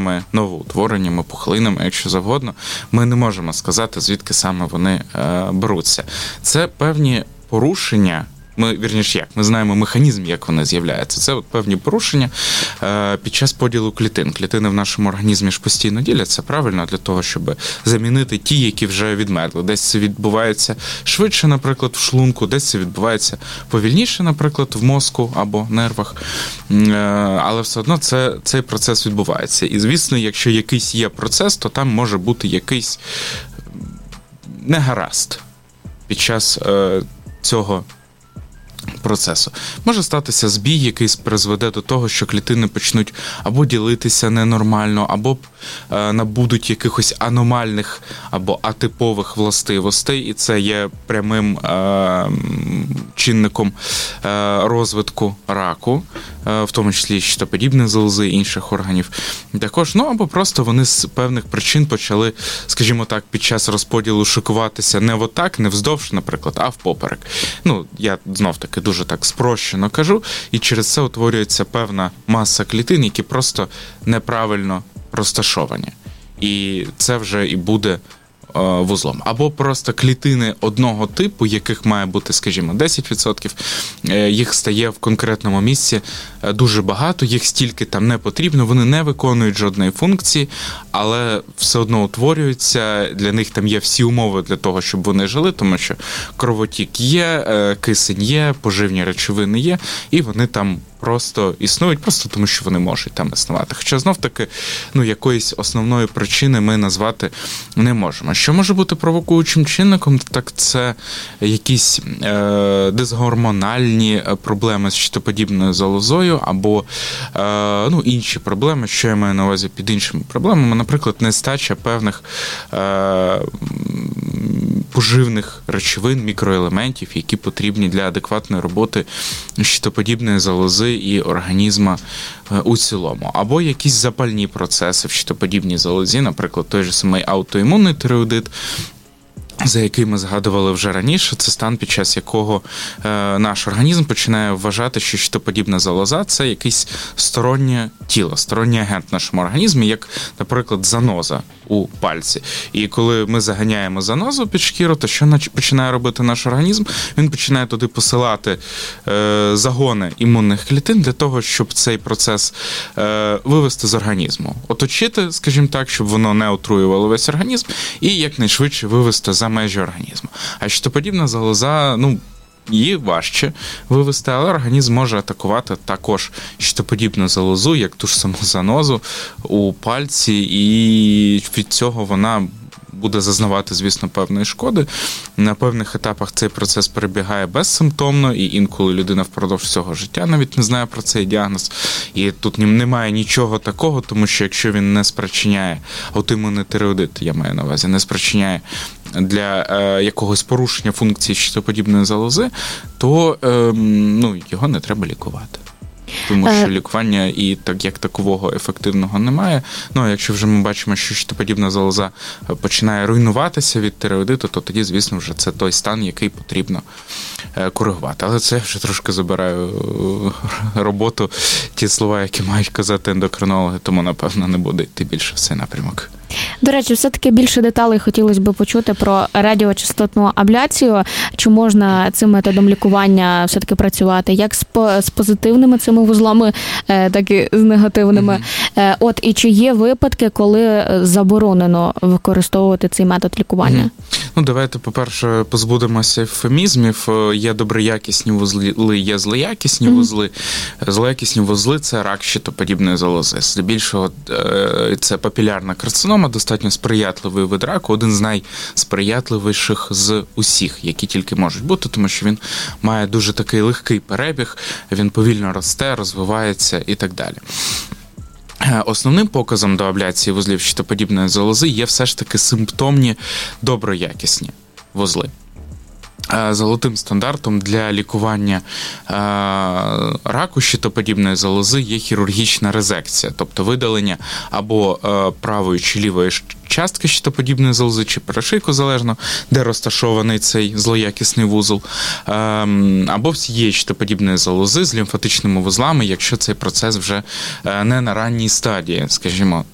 іншими новоутвореннями, пухлинами, якщо завгодно, ми не можемо сказати, звідки саме вони беруться. Це певні порушення. Ми знаємо механізм, як вони з'являються. Це певні порушення під час поділу клітин. Клітини в нашому організмі ж постійно діляться, правильно, для того, щоб замінити ті, які вже відмерли. Десь це відбувається швидше, наприклад, в шлунку, десь це відбувається повільніше, наприклад, в мозку або нервах. Але все одно цей процес відбувається. І, звісно, якщо якийсь є процес, то там може бути якийсь негаразд під час цього процесу. Може статися збій, який призведе до того, що клітини почнуть або ділитися ненормально, або набудуть якихось аномальних або атипових властивостей, і це є прямим чинником розвитку раку, в тому числі щитоподібної залози і інших органів. Також, або просто вони з певних причин почали, скажімо так, під час розподілу шикуватися не отак, не вздовж, наприклад, а впоперек. Я знов-таки дуже так спрощено кажу, і через це утворюється певна маса клітин, які просто неправильно розташовані. І це вже і буде вузлом. Або просто клітини одного типу, яких має бути, скажімо, 10%, їх стає в конкретному місці дуже багато, їх стільки там не потрібно, вони не виконують жодної функції, але все одно утворюються, для них там є всі умови для того, щоб вони жили, тому що кровотік є, кисень є, поживні речовини є, і вони там просто існують, просто тому що вони можуть там існувати. Хоча знов-таки, якоїсь основної причини ми назвати не можемо. Що може бути провокуючим чинником, так це якісь дисгормональні проблеми з щитоподібною залозою або інші проблеми, що я маю на увазі під іншими проблемами, наприклад, нестача певних поживних речовин, мікроелементів, які потрібні для адекватної роботи щитоподібної залози і організму у цілому. Або якісь запальні процеси в щитоподібній залозі, наприклад, той же самий аутоімунний тиреоїдит, за який ми згадували вже раніше, це стан, під час якого наш організм починає вважати, що щитоподібна залоза – це якесь стороннє тіло, сторонній агент в нашому організмі, як, наприклад, заноза у пальці. І коли ми заганяємо занозу під шкіру, то що починає робити наш організм? Він починає туди посилати загони імунних клітин для того, щоб цей процес вивести з організму. Оточити, скажімо так, щоб воно не отруювало весь організм, і якнайшвидше вивести за межі організму. А щитоподібна залоза, її важче вивести, але організм може атакувати також щитоподібну залозу, як ту ж саму занозу у пальці, і від цього вона буде зазнавати, звісно, певної шкоди. На певних етапах цей процес перебігає безсимптомно, і інколи людина впродовж всього життя навіть не знає про цей діагноз. І тут немає нічого такого, тому що якщо він не спричиняє аутоімунний тиреоїдит, я маю на увазі, не спричиняє для якогось порушення функції щитоподібної залози, то його не треба лікувати. Тому що лікування і так як такового ефективного немає. А якщо вже ми бачимо, що щитоподібна залоза починає руйнуватися від тиреоїдиту, то тоді, звісно, вже це той стан, який потрібно коригувати. Але це вже трошки забираю роботу, ті слова, які мають казати ендокринологи, тому, напевно, не буде йти більше в цей напрямок. До речі, все-таки більше деталей хотілося б почути про радіочастотну абляцію. Чи можна цим методом лікування все-таки працювати? Як з позитивними цими вузлами, так і з негативними? І чи є випадки, коли заборонено використовувати цей метод лікування? Давайте, по-перше, позбудемося ефемізмів. Є доброякісні вузли, є злоякісні вузли. Злоякісні вузли – це рак щитоподібної залози. Здебільшого це папілярна карцинома, достатньо сприятливий вид раку, один з найсприятливіших з усіх, які тільки можуть бути, тому що він має дуже такий легкий перебіг, він повільно росте, розвивається і так далі. Основним показом до абляції вузлів щитоподібної залози є все ж таки симптомні доброякісні вузли. Золотим стандартом для лікування раку щитоподібної залози є хірургічна резекція, тобто видалення або правої чи лівої частки щитоподібної залози, чи перешийку, залежно, де розташований цей злоякісний вузол, або всієї щитоподібної залози з лімфатичними вузлами, якщо цей процес вже не на ранній стадії, скажімо